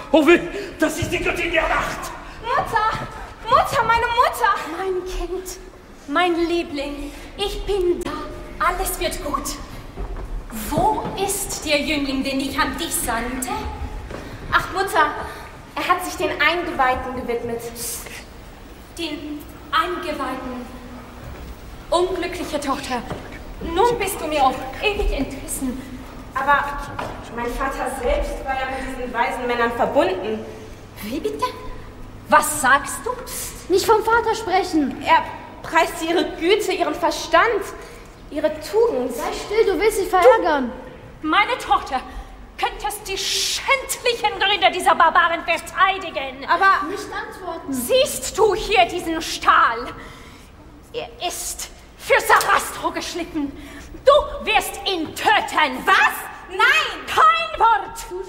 Oh weh, das ist die Göttin der Nacht. Mutter, meine Mutter. Mein Kind, mein Liebling, ich bin da. Alles wird gut. Wo ist der Jüngling, den ich an dich sandte? Ach, Mutter, er hat sich den Eingeweihten gewidmet. Den Eingeweihten. Unglückliche Tochter, nun bist du mir auf ewig entrissen. Aber mein Vater selbst war ja mit diesen weisen Männern verbunden. Wie bitte? Was sagst du? Nicht vom Vater sprechen. Er preist ihre Güte, ihren Verstand, ihre Tugend. Sei still, du willst dich verärgern. Meine Tochter, könntest die schändlichen Gründe dieser Barbaren verteidigen. Aber nicht antworten. Siehst du hier diesen Stahl? Er ist für Sarastro geschliffen. Du wirst ihn töten. was? Nein! Kein